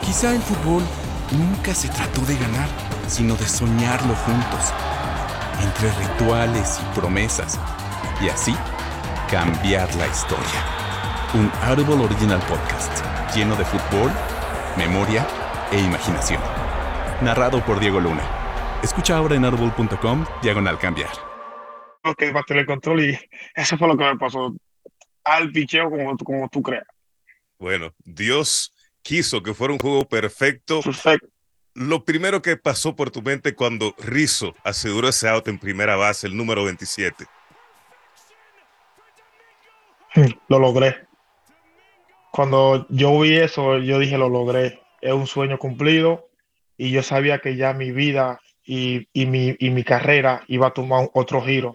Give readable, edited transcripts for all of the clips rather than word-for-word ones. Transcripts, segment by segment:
Quizá el fútbol nunca se trató de ganar, sino de soñarlo juntos, entre rituales y promesas, y así cambiar la historia. Un Audible Original Podcast, lleno de fútbol, memoria e imaginación. Narrado por Diego Luna. Escucha ahora en audible.com/cambiar. Que va a tener control y eso fue lo que me pasó al picheo como tú creas. Bueno, Dios quiso que fuera un juego perfecto. Perfecto. Lo primero que pasó por tu mente cuando Rizzo aseguró ese out en primera base, el número 27. Lo logré. Cuando yo vi eso, yo dije, lo logré. Es un sueño cumplido y yo sabía que ya mi vida y mi carrera iba a tomar otro giro,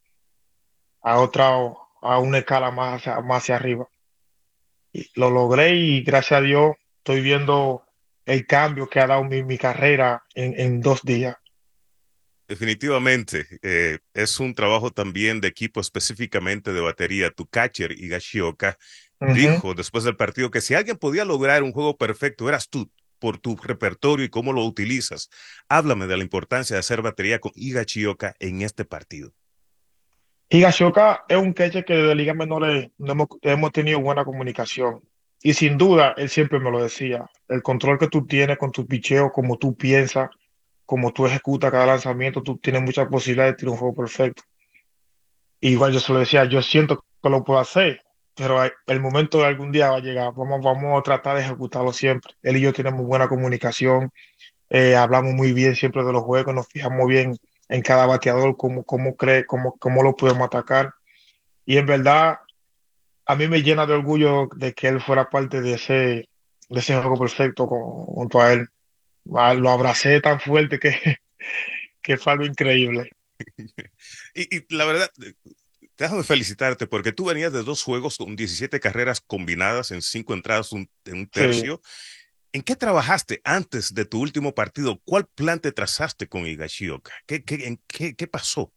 a otra, a una escala más hacia arriba. Y lo logré y gracias a Dios estoy viendo el cambio que ha dado mi carrera en 2 días. Definitivamente, es un trabajo también de equipo, específicamente de batería. Tu catcher, Higashioka, Ujú. dijo después del partido que si alguien podía lograr un juego perfecto, eras tú, por tu repertorio y cómo lo utilizas. Háblame de la importancia de hacer batería con Higashioka en este partido. Higashoka es un catcher que desde ligas menores no hemos tenido buena comunicación. Y sin duda, él siempre me lo decía, el control que tú tienes con tu picheo, como tú piensas, como tú ejecutas cada lanzamiento, tú tienes muchas posibilidades de tirar un juego perfecto. Y igual yo se lo decía, yo siento que lo puedo hacer, pero el momento de algún día va a llegar. Vamos a tratar de ejecutarlo siempre. Él y yo tenemos buena comunicación, hablamos muy bien siempre de los juegos, nos fijamos bien en cada bateador, cómo cree, cómo lo podemos atacar. Y en verdad, a mí me llena de orgullo de que él fuera parte de ese juego perfecto junto a él. Lo abracé tan fuerte que, que fue algo increíble. Y la verdad, déjame felicitarte porque tú venías de dos juegos con 17 carreras combinadas en 5 entradas, en un Sí. tercio. ¿En qué trabajaste antes de tu último partido? ¿Cuál plan te trazaste con Higashioka? ¿Qué pasó?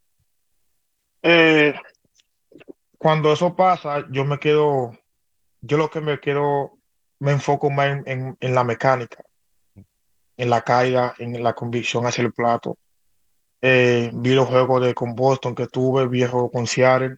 Eh, Cuando eso pasa, yo lo que me quedo, me enfoco más en la mecánica, en la caída, en la convicción hacia el plato. Vi los juegos con Boston que tuve, vi el juego con Seattle.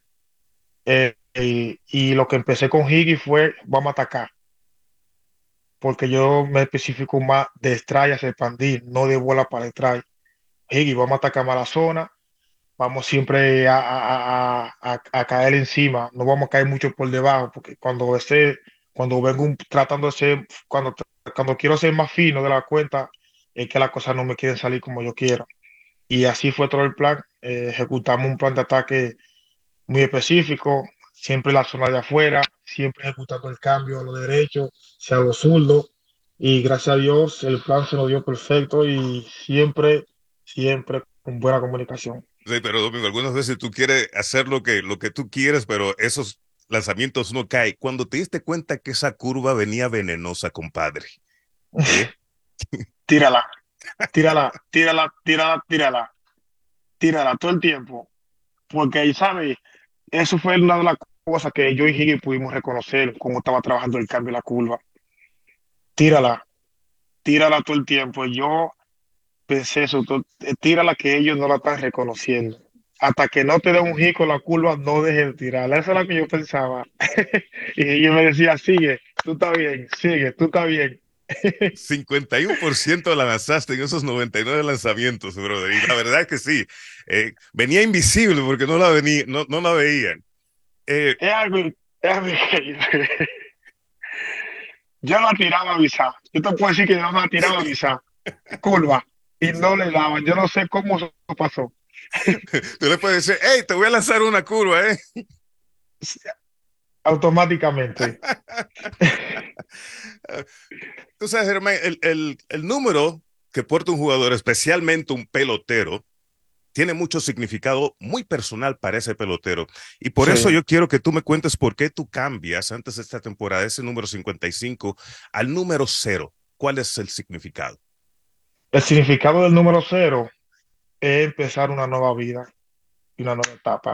Y lo que empecé con Higgy fue, vamos a atacar, porque yo me especifico más de strike hacia expandir, no de bola para detrás. Higgy, vamos a atacar más la zona, vamos siempre a caer encima, no vamos a caer mucho por debajo, porque cuando vengo tratando de ser, cuando quiero ser más fino de la cuenta, es que las cosas no me quieren salir como yo quiero. Y así fue todo el plan. Ejecutamos un plan de ataque muy específico, siempre la zona de afuera, siempre ejecutando el cambio a lo derecho, sea a lo zurdo. Y gracias a Dios el plan se nos dio perfecto y siempre con buena comunicación. Sí, pero Domingo, algunas veces tú quieres hacer lo que tú quieres, pero esos lanzamientos no caen. Cuando te diste cuenta que esa curva venía venenosa, compadre, ¿eh? Tírala, tírala, tírala, tírala, tírala, tírala todo el tiempo. Porque ahí, ¿sabes? Eso fue una de las cosas que yo y Higgy pudimos reconocer cómo estaba trabajando el cambio y la curva. Tírala, tírala todo el tiempo. Yo pensé eso, tírala que ellos no la están reconociendo. Hasta que no te dé un hit con la curva, no dejes de tirarla. Eso es lo que yo pensaba. Y yo me decía, sigue, tú estás bien, sigue, tú estás bien. 51% la lanzaste en esos 99 lanzamientos, brother. Y la verdad es que sí, venía invisible porque no la veían. Eh, Es algo increíble. Yo la tiraba a avisar. Yo te puedo decir que yo la tiraba a avisar. Curva. Y no le daban. Yo no sé cómo eso pasó. Tú le puedes decir, hey, te voy a lanzar una curva, ¿eh? Automáticamente. Tú sabes, Germán, el número que porta un jugador, especialmente un pelotero, tiene mucho significado muy personal para ese pelotero. Y por eso Sí. yo quiero que tú me cuentes por qué tú cambias antes de esta temporada ese número 55 al número 0. ¿Cuál es el significado? El significado del número 0 es empezar una nueva vida y una nueva etapa.